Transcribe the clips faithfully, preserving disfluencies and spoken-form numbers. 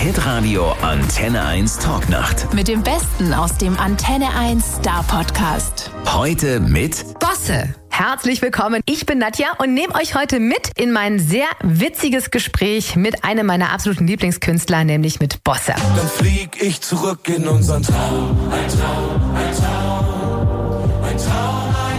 Hitradio Antenne eins Talknacht. Mit dem Besten aus dem Antenne eins Star Podcast. Heute mit Bosse. Herzlich willkommen. Ich bin Nadja und nehme euch heute mit in mein sehr witziges Gespräch mit einem meiner absoluten Lieblingskünstler, nämlich mit Bosse. Dann flieg ich zurück in unseren Traum. Ein Traum, ein Traum, ein Traum, ein Traum, ein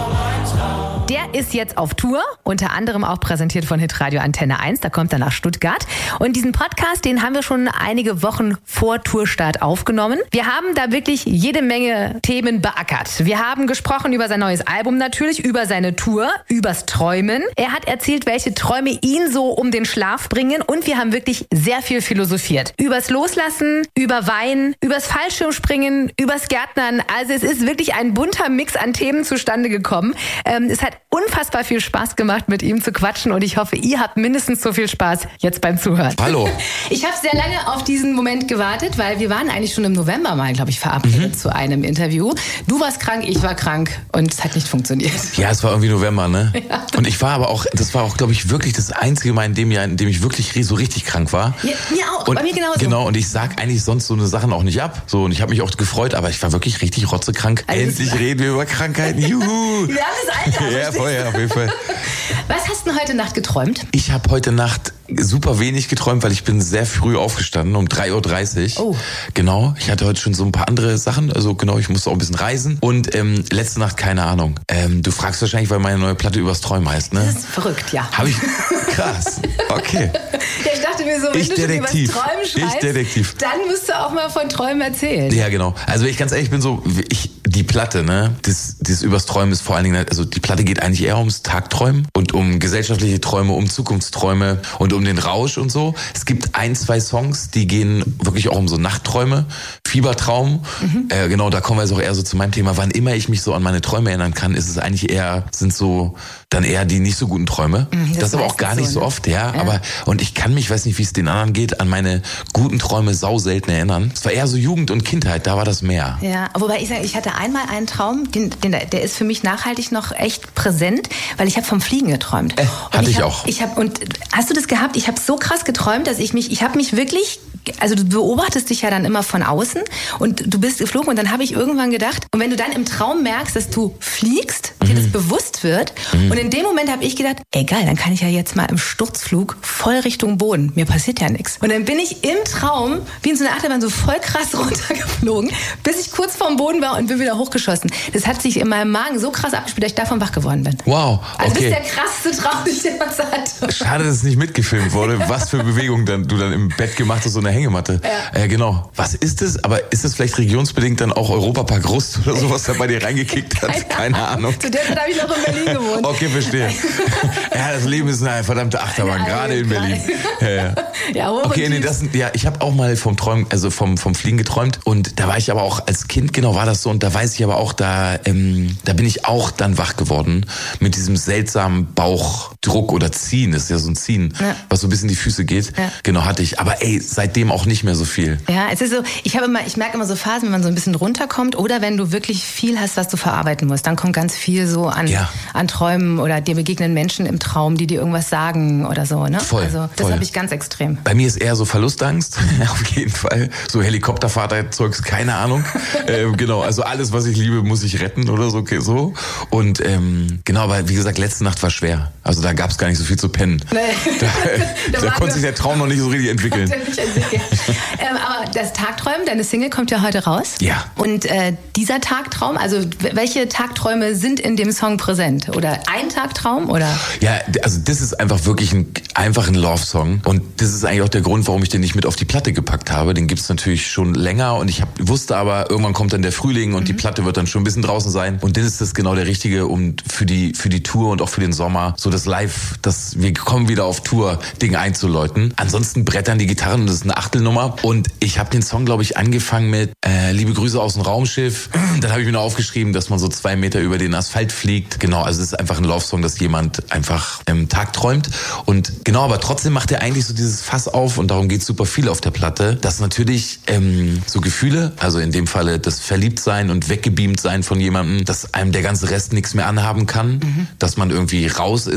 Traum. Der ist jetzt auf Tour, unter anderem auch präsentiert von Hitradio Antenne eins. Da kommt er nach Stuttgart. Und diesen Podcast, den haben wir schon einige Wochen vor Tourstart aufgenommen. Wir haben da wirklich jede Menge Themen beackert. Wir haben gesprochen über sein neues Album natürlich, über seine Tour, übers Träumen. Er hat erzählt, welche Träume ihn so um den Schlaf bringen. Und wir haben wirklich sehr viel philosophiert. Übers Loslassen, über Wein, übers Fallschirmspringen, übers Gärtnern. Also es ist wirklich ein bunter Mix an Themen zustande gekommen. Ähm, es hat unfassbar viel Spaß gemacht, mit ihm zu quatschen. Und ich hoffe, ihr habt mindestens so viel Spaß jetzt beim Zuhören. Hallo. Ich habe sehr lange auf diesen Moment gewartet, weil wir waren eigentlich schon im November mal, glaube ich, verabredet mhm. zu einem Interview. Du warst krank, ich war krank und es hat nicht funktioniert. Ja, es war irgendwie November, ne? Ja. Und ich war aber auch, das war auch, glaube ich, wirklich das einzige Mal in dem Jahr, in dem ich wirklich so richtig krank war. Ja, mir auch, und, bei mir genauso. Genau, und ich sag eigentlich sonst so eine Sachen auch nicht ab. So, und ich habe mich auch gefreut, aber ich war wirklich richtig rotzekrank. Also Endlich reden wir über Krankheiten. Juhu! Wir haben das Alter. Ja, vorher auf jeden Fall. Was hast du denn heute Nacht geträumt? Ich habe heute Nacht super wenig geträumt, weil ich bin sehr früh aufgestanden, um drei Uhr dreißig. Oh. Genau, ich hatte heute schon so ein paar andere Sachen, also genau, ich musste auch ein bisschen reisen. Und ähm, letzte Nacht, keine Ahnung. Ähm, du fragst wahrscheinlich, weil meine neue Platte übers Träumen heißt, ne? Das ist verrückt, ja. Habe ich? Krass, okay. Ja, ich dachte mir so, wenn Ich du Detektiv. schon übers Träumen schreibst, Ich Detektiv. dann musst du auch mal von Träumen erzählen. Ja, genau. Also ich ganz ehrlich bin so, ich die Platte, ne, das, das übers Träumen ist vor allen Dingen, also die Platte geht eigentlich eher ums Tagträumen und um gesellschaftliche Träume, um Zukunftsträume und um den Rausch und so. Es gibt ein, zwei Songs, die gehen wirklich auch um so Nachtträume, Fiebertraum. Mhm. Äh, genau, da kommen wir jetzt auch eher so zu meinem Thema. Wann immer ich mich so an meine Träume erinnern kann, ist es eigentlich eher, sind so dann eher die nicht so guten Träume. Mhm, das, das ist aber auch gar nicht so, ne? so oft, ja, ja. Aber und ich kann mich, weiß nicht, wie es den anderen geht, an meine guten Träume sau selten erinnern. Es war eher so Jugend und Kindheit, da war das mehr. Ja, wobei ich sage, ich hatte einmal einen Traum, den, den, der ist für mich nachhaltig noch echt präsent, weil ich habe vom Fliegen geträumt. Äh, hatte ich, ich hab, auch. Ich hab, und hast du das gehabt? Ich habe so krass geträumt, dass ich mich, ich habe mich wirklich, also du beobachtest dich ja dann immer von außen und du bist geflogen und dann habe ich irgendwann gedacht, und wenn du dann im Traum merkst, dass du fliegst, mhm. dir das bewusst wird mhm. und in dem Moment habe ich gedacht, ey geil, dann kann ich ja jetzt mal im Sturzflug voll Richtung Boden, mir passiert ja nichts. Und dann bin ich im Traum, wie in so einer Achterbahn, so voll krass runtergeflogen, bis ich kurz vorm Boden war und bin wieder hochgeschossen. Das hat sich in meinem Magen so krass abgespielt, dass ich davon wach geworden bin. Wow, okay. Also das ist der krasseste Traum, den ich jemals hatte. Schade, dass es nicht mitgefilmt wurde, was für Bewegungen dann, du dann im Bett gemacht hast, so eine Hängematte. Ja. Äh, genau. Was ist das? Aber ist das vielleicht regionsbedingt dann auch Europapark Rust oder sowas, der bei dir reingekickt hat? Keine, Keine Ahnung. Zu der Zeit habe ich noch in Berlin gewohnt. Okay, verstehe. Ja, das Leben ist eine verdammte Achterbahn, ja, gerade in Berlin. Ja, ja. Ja, okay, nee, das, ja, ich habe auch mal vom Träumen, also vom, vom Fliegen geträumt und da war ich aber auch als Kind, genau war das so, und da weiß ich aber auch, da, ähm, da bin ich auch dann wach geworden mit diesem seltsamen Bauchdruck oder Ziehen, das ist ja so ein Ziehen, ja. was so ein bisschen in die Füße geht. Ja. Genau, hatte ich. Aber ey, seitdem auch nicht mehr so viel. Ja, es ist so, ich habe immer, ich merke immer so Phasen, wenn man so ein bisschen runterkommt oder wenn du wirklich viel hast, was du verarbeiten musst, dann kommt ganz viel so an, ja. an Träumen oder dir begegnen Menschen im Traum, die dir irgendwas sagen oder so, ne? Voll, also das habe ich ganz extrem. Bei mir ist eher so Verlustangst, auf jeden Fall. So Helikoptervater-Zeugs, keine Ahnung. ähm, genau, also alles, was ich liebe, muss ich retten oder so. Okay, so. Und ähm, genau, aber wie gesagt, letzte Nacht war schwer. Also da gab es gar nicht so viel zu pennen. Nee. Da, da, da konnte sich der Traum noch nicht so richtig entwickeln. Nicht entwickeln. ähm, aber das Tagträumen, deine Single kommt ja heute raus. Ja. Und äh, dieser Tagtraum, also welche Tagträume sind in dem Song präsent? Oder ein Tagtraum? Oder? Ja, also das ist einfach wirklich ein, einfach ein Love-Song. Und das ist eigentlich auch der Grund, warum ich den nicht mit auf die Platte gepackt habe. Den gibt's natürlich schon länger und ich hab, wusste aber, irgendwann kommt dann der Frühling und mhm. die Platte wird dann schon ein bisschen draußen sein. Und dann ist das genau der richtige, um für die, für die Tour und auch für den Sommer so das Live, das wir kommen wieder auf Tour, Ding einzuläuten. Ansonsten brettern die Gitarren und das ist eine Achtelnummer. Und ich habe den Song, glaube ich, angefangen mit äh, Liebe Grüße aus dem Raumschiff. Dann habe ich mir noch aufgeschrieben, dass man so zwei Meter über den Asphalt fliegt. Genau, also es ist einfach ein Love-Song, dass jemand einfach im Tag träumt. Und genau, aber trotzdem macht er eigentlich so dieses Fass auf und darum geht es super viel auf der Platte, dass natürlich ähm, so Gefühle, also in dem Falle das Verliebtsein und weggebeamt sein von jemandem, dass einem der ganze Rest nichts mehr anhaben kann, mhm. dass man irgendwie raus ist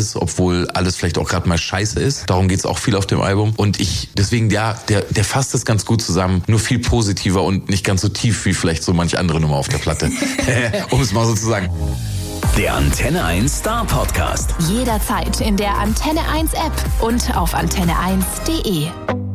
ist, obwohl alles vielleicht auch gerade mal scheiße ist. Darum geht's auch viel auf dem Album. Und ich, deswegen, ja, der, der fasst es ganz gut zusammen, nur viel positiver und nicht ganz so tief wie vielleicht so manche andere Nummer auf der Platte. Um es mal so zu sagen. Der Antenne eins Star Podcast. Jederzeit in der Antenne eins App und auf antenne eins punkt de.